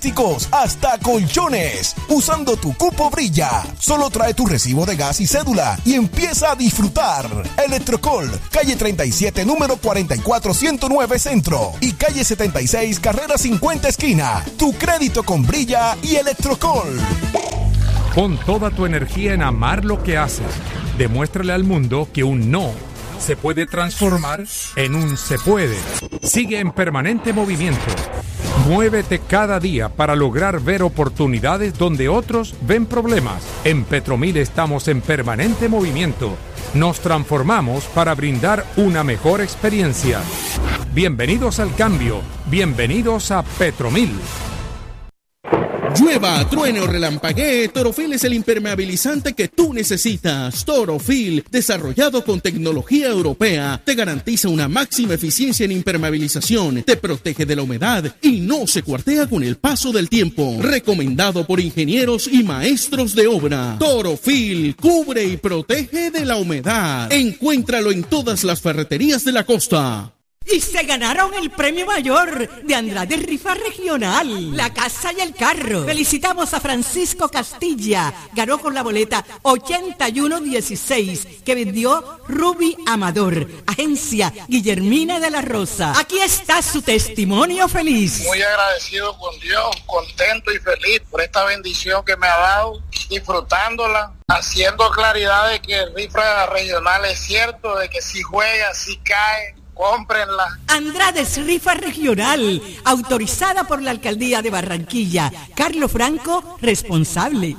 hasta colchones. Usando tu cupo Brilla. Solo trae tu recibo de gas y cédula y empieza a disfrutar. Electrocol, calle 37, número 44109 Centro y calle 76, carrera 50 esquina. Tu crédito con Brilla y Electrocol. Pon toda tu energía en amar lo que haces. Demuéstrale al mundo que un no se puede transformar en un se puede. Sigue en permanente movimiento. Muévete cada día para lograr ver oportunidades donde otros ven problemas. En Petromil estamos en permanente movimiento. Nos transformamos para brindar una mejor experiencia. Bienvenidos al cambio. Bienvenidos a Petromil. Llueva, truene o relampaguee, Torofil es el impermeabilizante que tú necesitas. Torofil, desarrollado con tecnología europea, te garantiza una máxima eficiencia en impermeabilización, te protege de la humedad y no se cuartea con el paso del tiempo. Recomendado por ingenieros y maestros de obra. Torofil, cubre y protege de la humedad. Encuéntralo en todas las ferreterías de la costa. Y se ganaron el premio mayor de Andrade Rifa Regional, la casa y el carro. Felicitamos a Francisco Castilla, ganó con la boleta 8116 que vendió Ruby Amador, agencia Guillermina de la Rosa. Aquí está su testimonio feliz. Muy agradecido con Dios, contento y feliz por esta bendición que me ha dado, disfrutándola, haciendo claridad de que el Rifa Regional es cierto, de que si juega, si cae, cómprenla. Andrades Rifa Regional, autorizada por la Alcaldía de Barranquilla. Carlos Franco, responsable.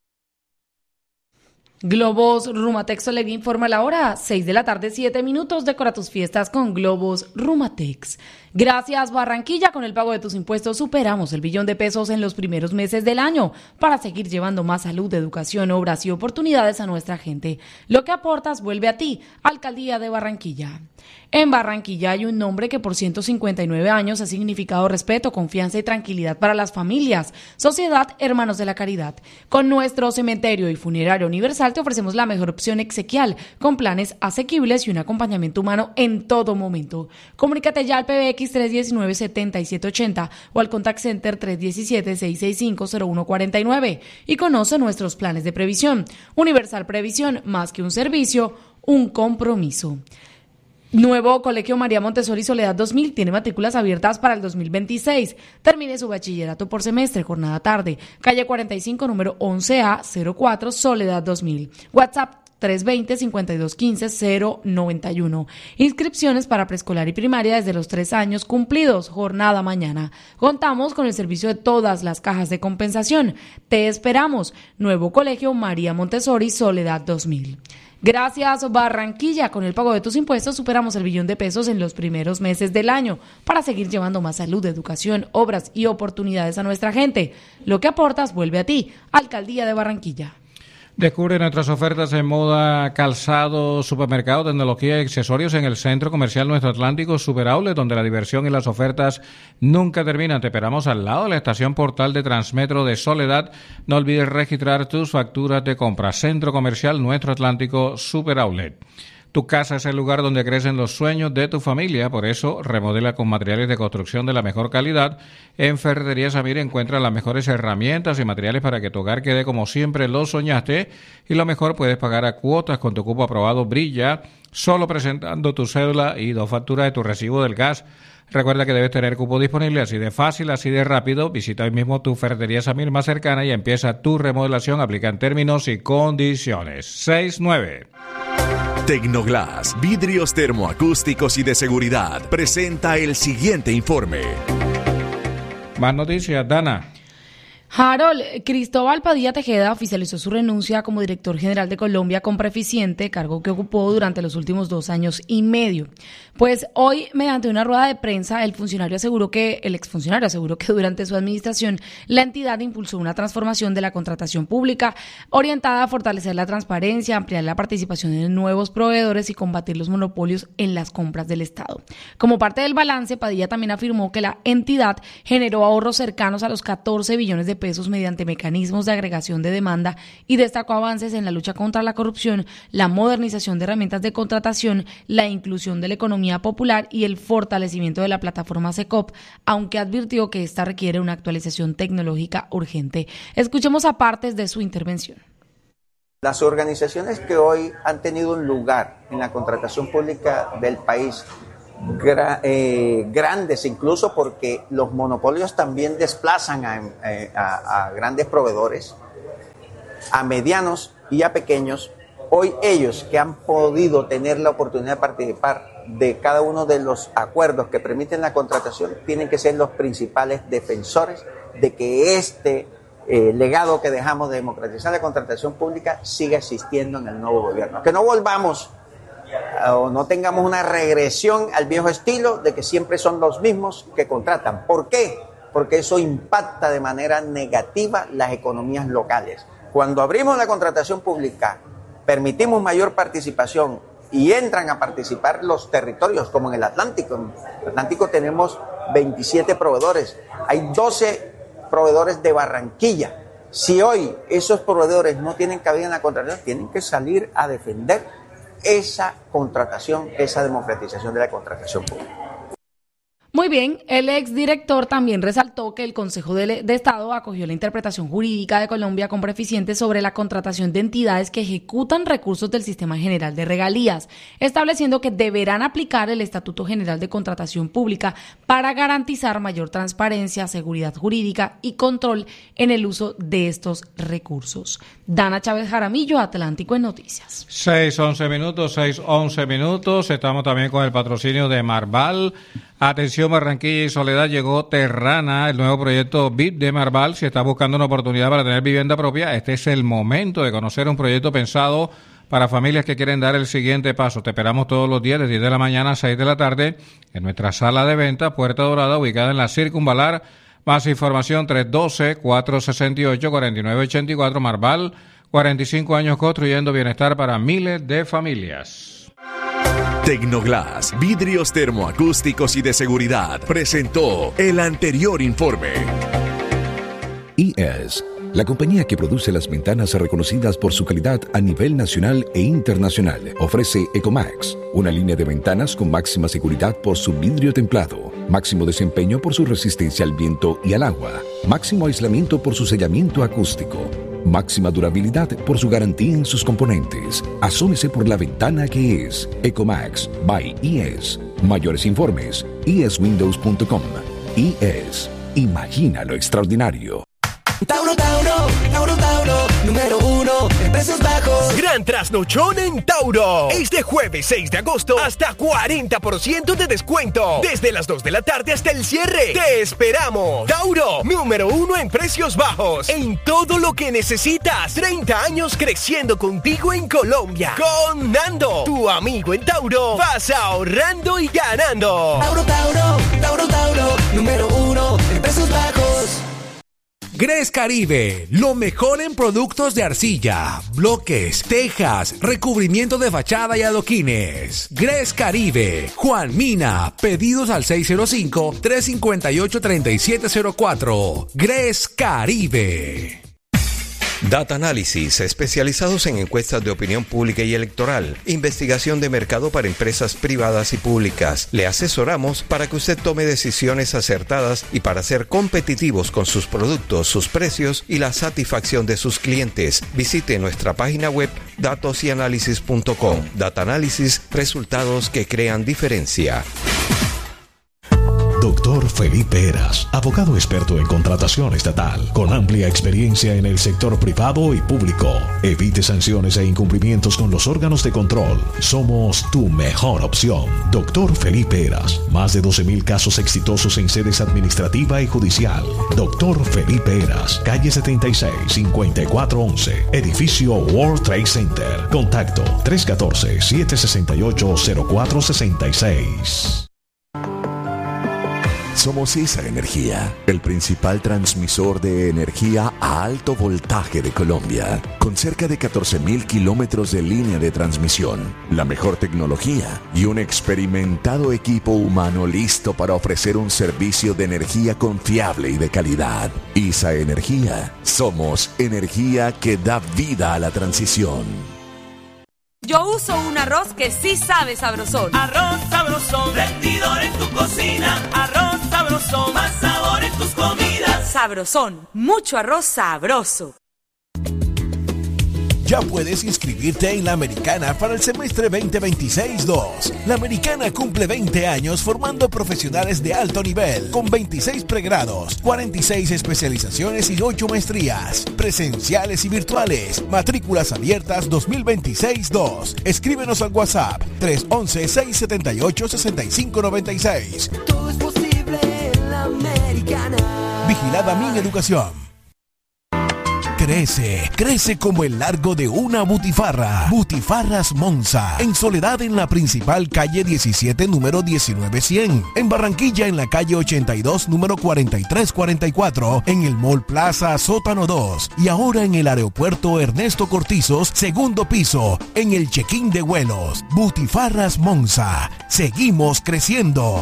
Globos Rumatex le informa la hora, 6 de la tarde, 7 minutos. Decora tus fiestas con Globos Rumatex. Gracias, Barranquilla. Con el pago de tus impuestos superamos el billón de pesos en los primeros meses del año para seguir llevando más salud, educación, obras y oportunidades a nuestra gente. Lo que aportas vuelve a ti, Alcaldía de Barranquilla. En Barranquilla hay un nombre que por 159 años ha significado respeto, confianza y tranquilidad para las familias. Sociedad Hermanos de la Caridad. Con nuestro cementerio y funerario universal te ofrecemos la mejor opción exequial, con planes asequibles y un acompañamiento humano en todo momento. Comunícate ya al PBX 319-7780 o al Contact Center 317-665-0149 y conoce nuestros planes de previsión. Universal Previsión, más que un servicio, un compromiso. Nuevo Colegio María Montessori Soledad 2000 tiene matrículas abiertas para el 2026. Termine su bachillerato por semestre, jornada tarde. Calle 45, número 11A04, Soledad 2000. WhatsApp 320-5215-091. Inscripciones para preescolar y primaria desde los 3 años cumplidos. Jornada mañana. Contamos con el servicio de todas las cajas de compensación. Te esperamos. Nuevo Colegio María Montessori Soledad 2000. Gracias, Barranquilla. Con el pago de tus impuestos superamos el billón de pesos en los primeros meses del año para seguir llevando más salud, educación, obras y oportunidades a nuestra gente. Lo que aportas vuelve a ti, Alcaldía de Barranquilla. Descubre nuestras ofertas en moda, calzado, supermercado, tecnología y accesorios en el Centro Comercial Nuestro Atlántico Super Outlet, donde la diversión y las ofertas nunca terminan. Te esperamos al lado de la estación Portal de Transmetro de Soledad. No olvides registrar tus facturas de compra. Centro Comercial Nuestro Atlántico Super Outlet. Tu casa es el lugar donde crecen los sueños de tu familia, por eso remodela con materiales de construcción de la mejor calidad. En Ferretería Samir encuentra las mejores herramientas y materiales para que tu hogar quede como siempre lo soñaste. Y lo mejor, puedes pagar a cuotas con tu cupo aprobado Brilla, solo presentando tu cédula y 2 facturas de tu recibo del gas. Recuerda que debes tener cupo disponible, así de fácil, así de rápido. Visita hoy mismo tu Ferretería Samir más cercana y empieza tu remodelación. Aplica en términos y condiciones. 6-9. Tecnoglass, vidrios termoacústicos y de seguridad, presenta el siguiente informe. Más noticias, Dana. Harold, Cristóbal Padilla Tejeda oficializó su renuncia como director general de Colombia Compra Eficiente, cargo que ocupó durante los últimos 2 años y medio. Pues hoy, mediante una rueda de prensa, el exfuncionario aseguró que durante su administración la entidad impulsó una transformación de la contratación pública orientada a fortalecer la transparencia, ampliar la participación de nuevos proveedores y combatir los monopolios en las compras del Estado. Como parte del balance, Padilla también afirmó que la entidad generó ahorros cercanos a los 14 billones de pesos Pesos mediante mecanismos de agregación de demanda y destacó avances en la lucha contra la corrupción, la modernización de herramientas de contratación, la inclusión de la economía popular y el fortalecimiento de la plataforma SECOP, aunque advirtió que esta requiere una actualización tecnológica urgente. Escuchemos a partes de su intervención. Las organizaciones que hoy han tenido un lugar en la contratación pública del país, grandes incluso porque los monopolios también desplazan a grandes proveedores, a medianos y a pequeños. Hoy ellos que han podido tener la oportunidad de participar de cada uno de los acuerdos que permiten la contratación tienen que ser los principales defensores de que este legado que dejamos de democratizar la contratación pública siga existiendo en el nuevo gobierno. Que no volvamos o no tengamos una regresión al viejo estilo de que siempre son los mismos que contratan. ¿Por qué? Porque eso impacta de manera negativa las economías locales. Cuando abrimos la contratación pública, permitimos mayor participación y entran a participar los territorios, como en el Atlántico. En el Atlántico tenemos 27 proveedores, hay 12 proveedores de Barranquilla. Si hoy esos proveedores no tienen cabida en la contratación, tienen que salir a defender esa contratación, esa democratización de la contratación pública. Muy bien, el exdirector también resaltó que el Consejo de Estado acogió la interpretación jurídica de Colombia con Preficiente sobre la contratación de entidades que ejecutan recursos del Sistema General de Regalías, estableciendo que deberán aplicar el Estatuto General de Contratación Pública para garantizar mayor transparencia, seguridad jurídica y control en el uso de estos recursos. Dana Chávez Jaramillo, Atlántico en Noticias. 6:11 minutos. Estamos también con el patrocinio de Marval. Atención Barranquilla y Soledad, llegó Terrana, el nuevo proyecto VIP de Marval. Si estás buscando una oportunidad para tener vivienda propia, este es el momento de conocer un proyecto pensado para familias que quieren dar el siguiente paso. Te esperamos todos los días de 10 de la mañana a 6 de la tarde en nuestra sala de venta, Puerta Dorada, ubicada en la Circunvalar. Más información 312-468-4984. Marval, 45 años construyendo bienestar para miles de familias. Tecnoglass, vidrios termoacústicos y de seguridad, presentó el anterior informe. IES, la compañía que produce las ventanas reconocidas por su calidad a nivel nacional e internacional, ofrece Ecomax, una línea de ventanas con máxima seguridad por su vidrio templado, máximo desempeño por su resistencia al viento y al agua, máximo aislamiento por su sellamiento acústico, máxima durabilidad por su garantía en sus componentes. Asómese por la ventana que es Ecomax by IES. Mayores informes, ieswindows.com. IES. Imagina lo extraordinario. Tauro, Tauro, Tauro, Tauro, número 1 en precios bajos. Gran trasnochón en Tauro. Este jueves 6 de agosto hasta 40% de descuento. Desde las 2 de la tarde hasta el cierre. Te esperamos. Tauro, número 1 en precios bajos. En todo lo que necesitas. 30 años creciendo contigo en Colombia. Con Nando, tu amigo en Tauro. Vas ahorrando y ganando. Tauro, Tauro, Tauro, Tauro, número 1 en precios bajos. Gres Caribe, lo mejor en productos de arcilla, bloques, tejas, recubrimiento de fachada y adoquines. Gres Caribe, Juan Mina, pedidos al 605-358-3704. Gres Caribe. Data Analysis, especializados en encuestas de opinión pública y electoral, investigación de mercado para empresas privadas y públicas. Le asesoramos para que usted tome decisiones acertadas y para ser competitivos con sus productos, sus precios y la satisfacción de sus clientes. Visite nuestra página web datosyanálisis.com. Data Analysis, resultados que crean diferencia. Dr. Felipe Heras, abogado experto en contratación estatal, con amplia experiencia en el sector privado y público. Evite sanciones e incumplimientos con los órganos de control. Somos tu mejor opción. Dr. Felipe Heras, más de 12,000 casos exitosos en sedes administrativa y judicial. Dr. Felipe Heras, calle 76, 5411, edificio World Trade Center. Contacto 314-768-0466. somos esa energía, el principal transmisor de energía a alto voltaje de Colombia, con cerca de 14.000 kilómetros de línea de transmisión, la mejor tecnología y un experimentado equipo humano listo para ofrecer un servicio de energía confiable y de calidad. ISA Energía, somos energía que da vida a la transición. Yo uso un arroz que sí sabe sabrosón. Arroz sabrosón, rendidor en tu cocina. Arroz sabrosón, más sabor en tus comidas. Sabrosón, mucho arroz sabroso. Ya puedes inscribirte en La Americana para el semestre 2026-2. La Americana cumple 20 años formando profesionales de alto nivel, con 26 pregrados, 46 especializaciones y 8 maestrías, presenciales y virtuales. Matrículas abiertas 2026-2. Escríbenos al WhatsApp 311-678-6596. Todo es posible en La Americana. Vigilada Mineducación. Crece como el largo de una butifarra. Butifarras Monza, en Soledad en la principal calle 17, número 19100. En Barranquilla en la calle 82, número 4344. En el Mall Plaza Sótano 2. Y ahora en el aeropuerto Ernesto Cortizos, segundo piso, en el check-in de vuelos. Butifarras Monza. Seguimos creciendo.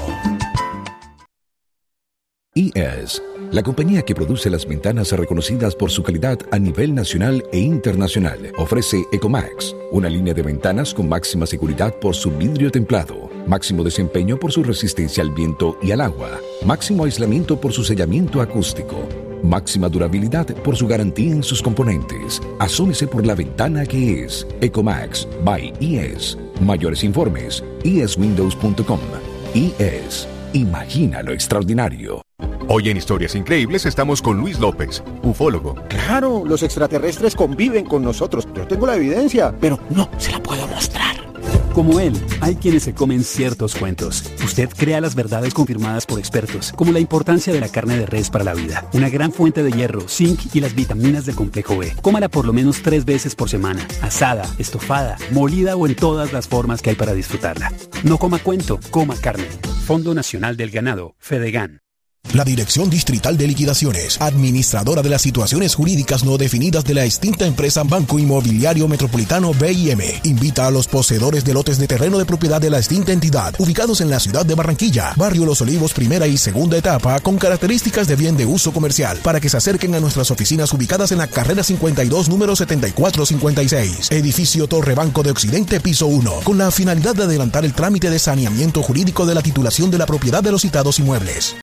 IES, la compañía que produce las ventanas reconocidas por su calidad a nivel nacional e internacional, ofrece Ecomax, una línea de ventanas con máxima seguridad por su vidrio templado, máximo desempeño por su resistencia al viento y al agua, máximo aislamiento por su sellamiento acústico, máxima durabilidad por su garantía en sus componentes. Asómese por la ventana que es Ecomax by IES. Mayores informes, ieswindows.com. IES, imagina lo extraordinario. Hoy en Historias Increíbles estamos con Luis López, ufólogo. Claro, los extraterrestres conviven con nosotros. Yo tengo la evidencia, pero no se la puedo mostrar. Como él, hay quienes se comen ciertos cuentos. Usted crea las verdades confirmadas por expertos, como la importancia de la carne de res para la vida, una gran fuente de hierro, zinc y las vitaminas del complejo B. Cómala por lo menos 3 veces por semana, asada, estofada, molida o en todas las formas que hay para disfrutarla. No coma cuento, coma carne. Fondo Nacional del Ganado, Fedegan. La Dirección Distrital de Liquidaciones, administradora de las situaciones jurídicas no definidas de la extinta empresa Banco Inmobiliario Metropolitano BIM, invita a los poseedores de lotes de terreno de propiedad de la extinta entidad, ubicados en la ciudad de Barranquilla, barrio Los Olivos, primera y segunda etapa, con características de bien de uso comercial, para que se acerquen a nuestras oficinas ubicadas en la carrera 52, número 7456, edificio Torre Banco de Occidente, piso 1, con la finalidad de adelantar el trámite de saneamiento jurídico de la titulación de la propiedad de los citados inmuebles.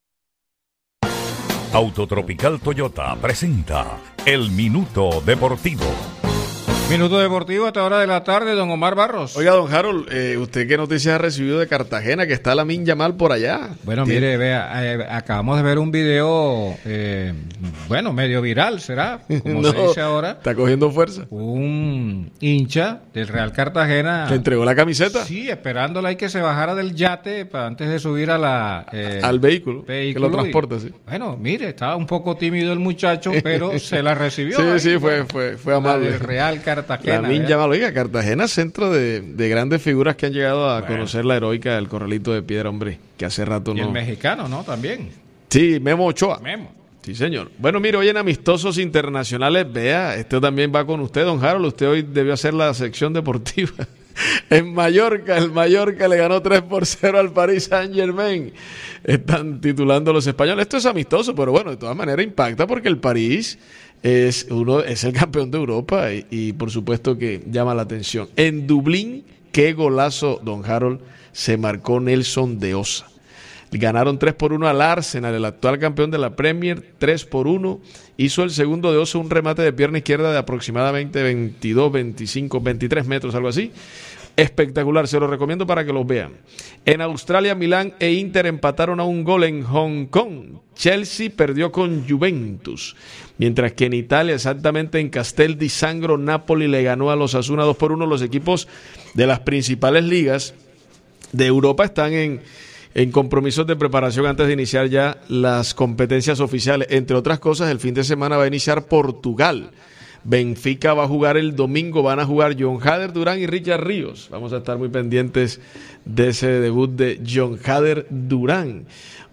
Autotropical Toyota presenta El Minuto Deportivo. Minuto Deportivo a esta hora de la tarde, don Omar Barros. Oiga, don Harold, ¿usted qué noticias ha recibido de Cartagena, que está Lamine Yamal por allá? Bueno, mire, vea, acabamos de ver un video, medio viral, ¿será? Como se dice ahora. Está cogiendo fuerza. Un hincha del Real Cartagena. ¿Le entregó la camiseta? Sí, esperándola ahí que se bajara del yate antes de subir a al vehículo, que lo transporta, sí. Bueno, mire, estaba un poco tímido el muchacho, pero se la recibió. Sí, fue amable. El Real Cartagena. Lamine Yamal, oiga, Cartagena, centro de grandes figuras que han llegado a conocer la heroica del Corralito de Piedra, hombre, que hace rato no. Y el mexicano, ¿no? También. Sí, Memo Ochoa. Memo. Sí, señor. Bueno, mire, hoy en Amistosos Internacionales, vea, esto también va con usted, don Harold. Usted hoy debió hacer la sección deportiva. En Mallorca, el Mallorca le ganó 3-0 al Paris Saint-Germain. Están titulando los españoles. Esto es amistoso, pero bueno, de todas maneras impacta porque el París es el campeón de Europa y por supuesto que llama la atención. En Dublín, qué golazo, don Harold, se marcó Nelson de Osa. Ganaron 3-1 al Arsenal, el actual campeón de la Premier, 3-1. Hizo el segundo de Osa un remate de pierna izquierda de aproximadamente 22, 25, 23 metros, algo así. Espectacular, se lo recomiendo para que los vean. En Australia, Milán e Inter empataron a un gol. En Hong Kong, Chelsea perdió con Juventus. Mientras que en Italia, exactamente en Castel di Sangro, Napoli le ganó a los Osasuna 2-1. Los equipos de las principales ligas de Europa están en compromisos de preparación antes de iniciar ya las competencias oficiales. Entre otras cosas, el fin de semana va a iniciar Portugal. Benfica va a jugar el domingo, van a jugar John Hader Durán y Richard Ríos. Vamos a estar muy pendientes de ese debut de John Hader Durán.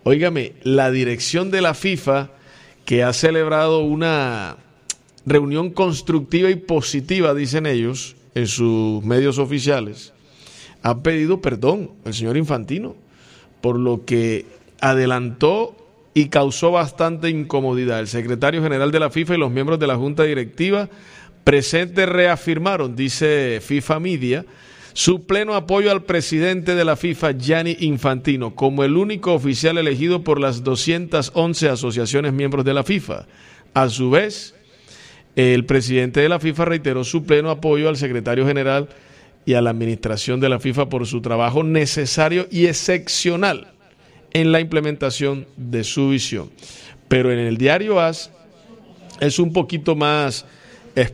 Óigame, la dirección de la FIFA, que ha celebrado una reunión constructiva y positiva, dicen ellos, en sus medios oficiales, ha pedido perdón al señor Infantino por lo que adelantó y causó bastante incomodidad. El secretario general de la FIFA y los miembros de la junta directiva presentes reafirmaron, dice FIFA Media, su pleno apoyo al presidente de la FIFA, Gianni Infantino, como el único oficial elegido por las 211 asociaciones miembros de la FIFA. A su vez, el presidente de la FIFA reiteró su pleno apoyo al secretario general y a la administración de la FIFA por su trabajo necesario y excepcional en la implementación de su visión. Pero en el diario AS es un poquito más